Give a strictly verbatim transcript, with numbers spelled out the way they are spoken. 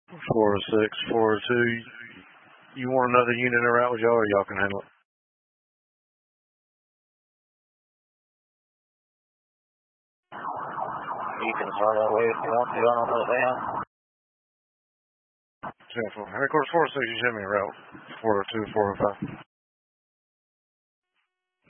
four oh six, four oh two. You want another unit in a route with y'all, or y'all can handle it? You can start that way if you want to. I don't know that. Headquarters four oh six, you send me a route. four oh two, four oh five.